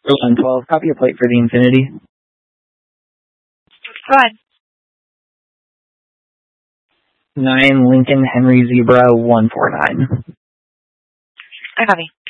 112, copy a plate for the Infinity. Go ahead. 9 Lincoln Henry Zebra 149. I copy.